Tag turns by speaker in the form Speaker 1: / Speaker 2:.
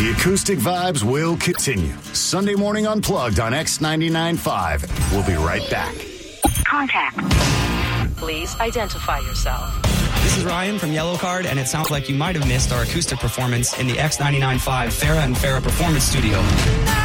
Speaker 1: The acoustic vibes will continue. Sunday Morning Unplugged on X99.5. We'll be right back.
Speaker 2: Contact. Please identify yourself.
Speaker 3: This is Ryan from Yellow Card, and it sounds like you might have missed our acoustic performance in the X99.5 Farrah and Farrah Performance Studio.